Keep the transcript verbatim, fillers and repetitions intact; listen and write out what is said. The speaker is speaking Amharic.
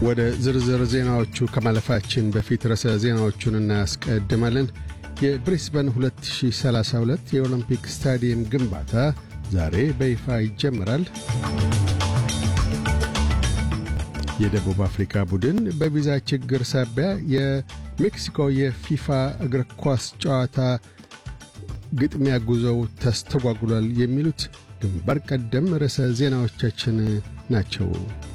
ወደ ዝርዝር ዜናዎቹ ከማለፋችን በፊት ርዕሰ ዜናዎቹን እናስቀድማለን። የብሪስበን ሁለት ሺህ ሰላሳ ሁለት የኦሎምፒክ ስታዲየም ግንባታ ዛሬ በይፋ ይጀምራል። የደቡብ አፍሪካ ቡድን በቪዛ ችግር ሳቢያ የሜክሲኮ የፊፋ እግር ኳስ ጨዋታ ግጥሚያ ጉዞው ተስተጓጉሏል። የሚሉት ግንባር ቀደም ርዕሰ ዜናዎቻችን ናቸው።